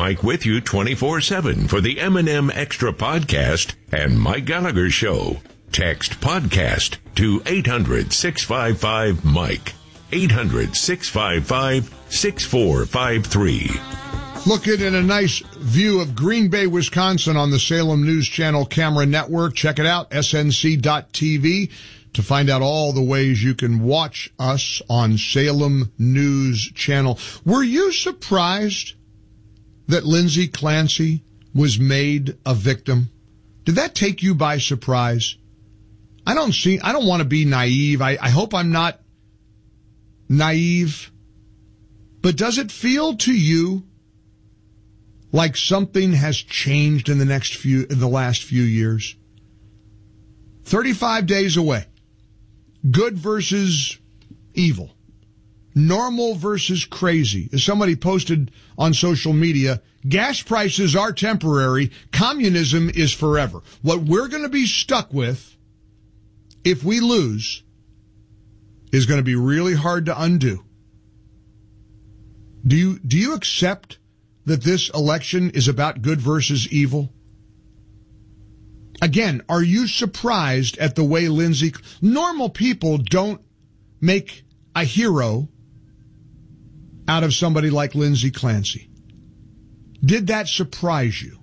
Mike with you 24/7 for the M&M Extra Podcast and Mike Gallagher Show. Text podcast to 800-655-MIKE. 800-655-6453. Looking at a nice view of Green Bay, Wisconsin on the Salem News Channel camera network. Check it out, snc.tv, to find out all the ways you can watch us on Salem News Channel. Were you surprised that Lindsay Clancy was made a victim? Did that take you by surprise? I don't want to be naive. I hope I'm not naive. But does it feel to you like something has changed in the last few years? 35 days away. Good versus evil. Normal versus crazy. As somebody posted on social media, gas prices are temporary. Communism is forever. What we're going to be stuck with if we lose is going to be really hard to undo. Do you accept that this election is about good versus evil? Again, are you surprised at the way normal people don't make a hero out of somebody like Lindsay Clancy? Did that surprise you?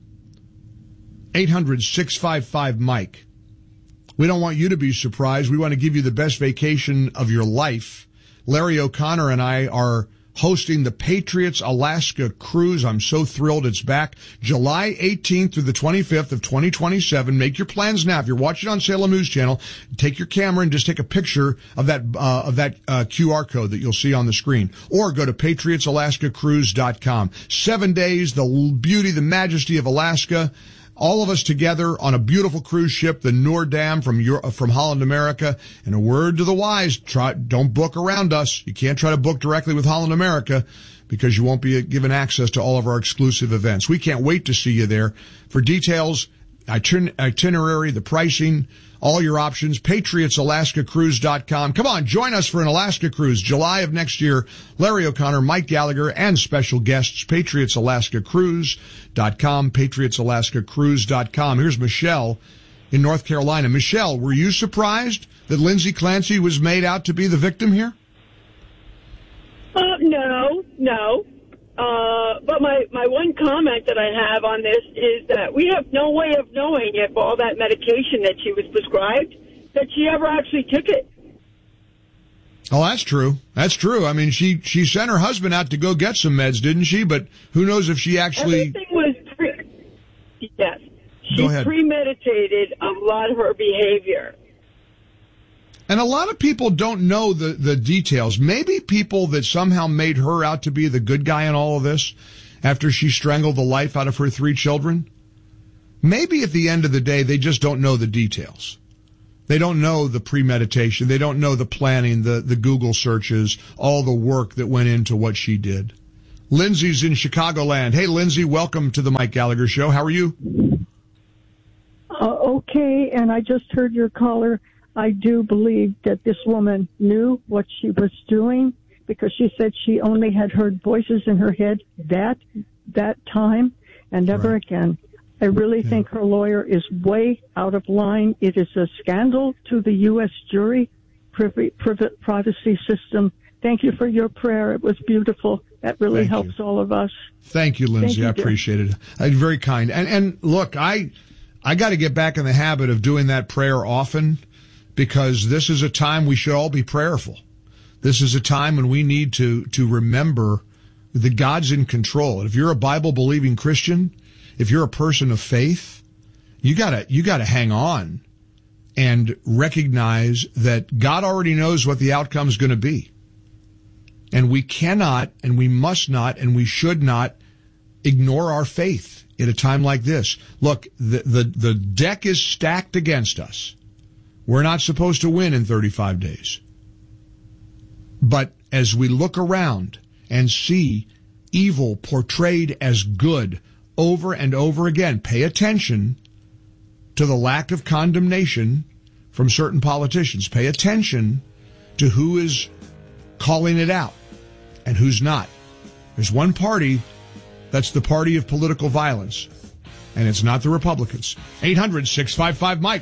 800-655-MIKE. We don't want you to be surprised. We want to give you the best vacation of your life. Larry O'Connor and I are hosting the Patriots Alaska Cruise. I'm so thrilled it's back. July 18th through the 25th of 2027. Make your plans now. If you're watching on Salem News Channel, take your camera and just take a picture of that QR code that you'll see on the screen. Or go to PatriotsAlaskaCruise.com. 7 days, the beauty, the majesty of Alaska. All of us together on a beautiful cruise ship, the Noordam from Holland America. And a word to the wise, don't book around us. You can't try to book directly with Holland America because you won't be given access to all of our exclusive events. We can't wait to see you there. For details, itinerary, the pricing, all your options, PatriotsAlaskaCruise.com. Come on, join us for an Alaska cruise, July of next year. Larry O'Connor, Mike Gallagher, and special guests, PatriotsAlaskaCruise.com, PatriotsAlaskaCruise.com. Here's Michelle in North Carolina. Michelle, were you surprised that Lindsay Clancy was made out to be the victim here? No. But my one comment that I have on this is that we have no way of knowing if all that medication that she was prescribed, that she ever actually took it. Oh, that's true. That's true. I mean, she sent her husband out to go get some meds, didn't she? But who knows if she actually... Everything was... Yes. Go ahead. She premeditated a lot of her behavior. And a lot of people don't know the details. Maybe people that somehow made her out to be the good guy in all of this after she strangled the life out of her 3 children. Maybe at the end of the day, they just don't know the details. They don't know the premeditation. They don't know the planning, the Google searches, all the work that went into what she did. Lindsay's in Chicagoland. Hey, Lindsay, welcome to the Mike Gallagher Show. How are you? Okay, and I just heard your caller. I do believe that this woman knew what she was doing because she said she only had heard voices in her head that time and never again. I really think her lawyer is way out of line. It is a scandal to the U.S. jury privacy system. Thank you for your prayer. It was beautiful. That really helps all of us. Thank you, Lindsay. I appreciate it. Very kind. And look, I got to get back in the habit of doing that prayer often, because this is a time we should all be prayerful. This is a time when we need to remember that God's in control. And if you're a Bible-believing Christian, if you're a person of faith, you gotta hang on and recognize that God already knows what the outcome is going to be. And we cannot, and we must not, and we should not ignore our faith at a time like this. Look, the deck is stacked against us. We're not supposed to win in 35 days. But as we look around and see evil portrayed as good over and over again, pay attention to the lack of condemnation from certain politicians. Pay attention to who is calling it out and who's not. There's one party That's the party of political violence. And it's not the Republicans. 800-655-MIKE.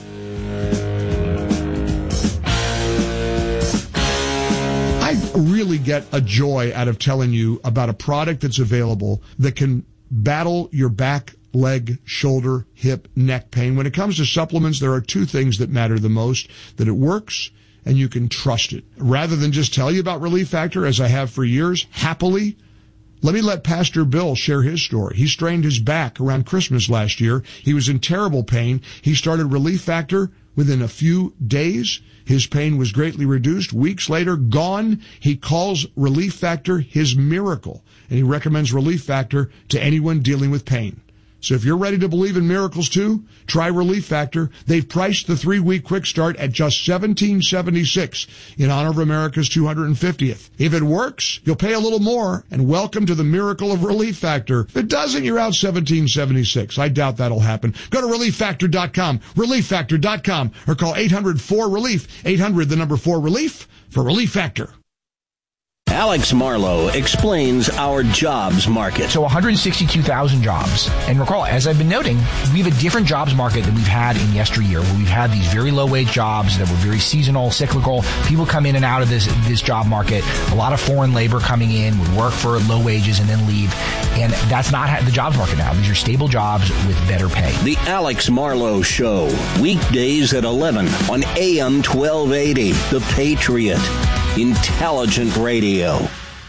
I really get a joy out of telling you about a product that's available that can battle your back, leg, shoulder, hip, neck pain. When it comes to supplements, there are two things that matter the most: that it works and you can trust it. Rather than just tell you about Relief Factor, as I have for years, happily, let me let Pastor Bill share his story. He strained his back around Christmas last year. He was in terrible pain. He started Relief Factor. Within a few days, his pain was greatly reduced. Weeks later, gone. He calls Relief Factor his miracle, and he recommends Relief Factor to anyone dealing with pain. So if you're ready to believe in miracles too, try Relief Factor. They've priced the 3-week quick start at just $17.76 in honor of America's 250th. If it works, you'll pay a little more, and welcome to the miracle of Relief Factor. If it doesn't, you're out $17.76. I doubt that'll happen. Go to ReliefFactor.com, ReliefFactor.com, or call 800-4-RELIEF, 800-4-RELIEF for Relief Factor. Alex Marlowe explains our jobs market. So 162,000 jobs. And recall, as I've been noting, we have a different jobs market than we've had in yesteryear, where we've had these very low-wage jobs that were very seasonal, cyclical. People come in and out of this job market. A lot of foreign labor coming in, would work for low wages and then leave. And that's not the jobs market now. These are stable jobs with better pay. The Alex Marlowe Show, weekdays at 11 on AM 1280, The Patriot. Intelligent Radio.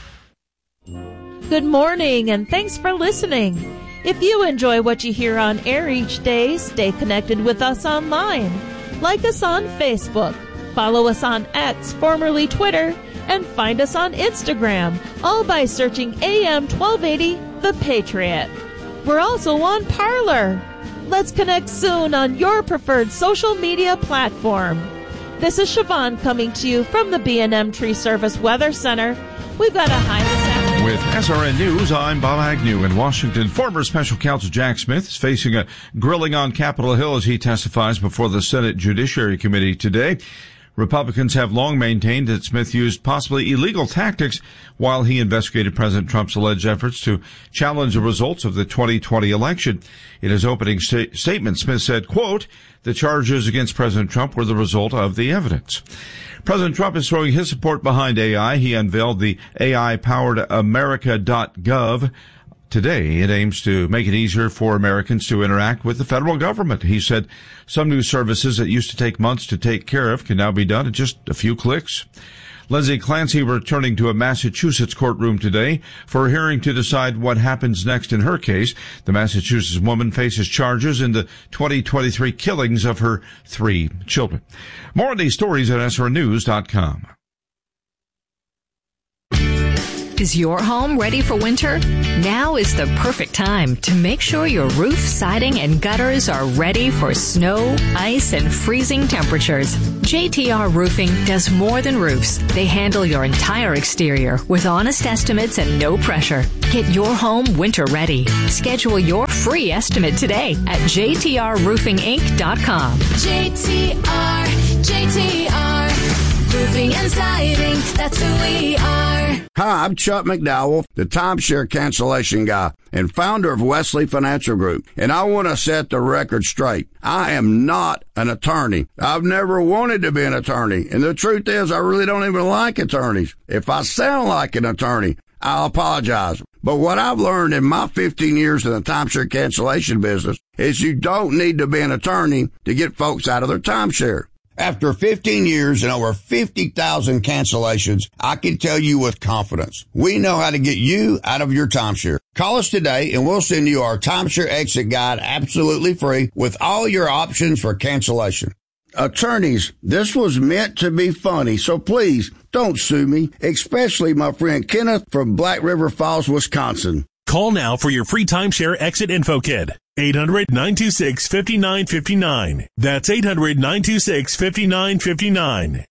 Good morning, and thanks for listening. If you enjoy what you hear on air each day, stay connected with us online. Like us on Facebook, follow us on X, formerly Twitter, and find us on Instagram, all by searching AM 1280 The Patriot. We're also on Parler. Let's connect soon on your preferred social media platform. This is Siobhan coming to you from the B&M Tree Service Weather Center. We've got a high this afternoon. With SRN News, I'm Bob Agnew in Washington. Former Special Counsel Jack Smith is facing a grilling on Capitol Hill as he testifies before the Senate Judiciary Committee today. Republicans have long maintained that Smith used possibly illegal tactics while he investigated President Trump's alleged efforts to challenge the results of the 2020 election. In his opening statement, Smith said, quote, "The charges against President Trump were the result of the evidence." President Trump is throwing his support behind AI. He unveiled the AI-powered America.gov. Today, it aims to make it easier for Americans to interact with the federal government. He said some new services that used to take months to take care of can now be done in just a few clicks. Lindsay Clancy returning to a Massachusetts courtroom today for a hearing to decide what happens next in her case. The Massachusetts woman faces charges in the 2023 killings of her 3 children. More on these stories at srnews.com. Is your home ready for winter? Now is the perfect time to make sure your roof, siding, and gutters are ready for snow, ice, and freezing temperatures. JTR Roofing does more than roofs. They handle your entire exterior with honest estimates and no pressure. Get your home winter ready. Schedule your free estimate today at jtrroofinginc.com. JTR, Roofing and Siding, that's who we are. Hi, I'm Chuck McDowell, the timeshare cancellation guy and founder of Wesley Financial Group. And I want to set the record straight. I am not an attorney. I've never wanted to be an attorney. And the truth is, I really don't even like attorneys. If I sound like an attorney, I'll apologize. But what I've learned in my 15 years in the timeshare cancellation business is you don't need to be an attorney to get folks out of their timeshare. After 15 years and over 50,000 cancellations, I can tell you with confidence, we know how to get you out of your timeshare. Call us today and we'll send you our timeshare exit guide absolutely free with all your options for cancellation. Attorneys, this was meant to be funny, so please don't sue me, especially my friend Kenneth from Black River Falls, Wisconsin. Call now for your free timeshare exit info kit. 800-926-5959. That's 800-926-5959.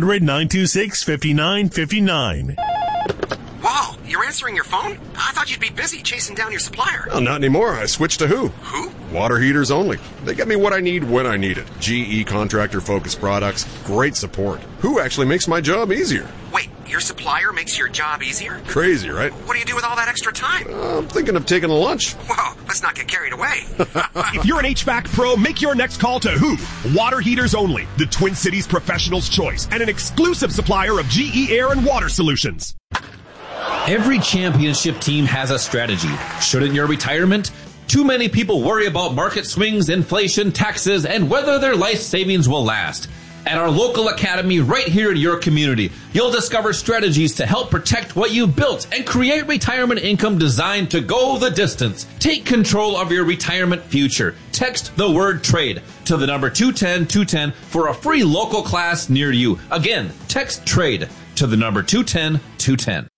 800-926-5959. Wow, you're answering your phone? I thought you'd be busy chasing down your supplier. Well, not anymore. I switched to Who. Who? Water heaters only. They get me what I need when I need it. GE contractor-focused products, great support. Who actually makes my job easier. Wait, Your supplier makes your job easier? Crazy, right? What do you do with all that extra time? I'm thinking of taking a lunch. Whoa, let's not get carried away. If you're an HVAC pro, make your next call to who? Water Heaters Only, the Twin Cities professional's choice, and an exclusive supplier of GE Air and Water Solutions. Every championship team has a strategy. Shouldn't your retirement? Too many people worry about market swings, inflation, taxes, and whether their life savings will last. At our local academy right here in your community, you'll discover strategies to help protect what you've built and create retirement income designed to go the distance. Take control of your retirement future. Text the word trade to the number 210-210 for a free local class near you. Again, text trade to the number 210-210.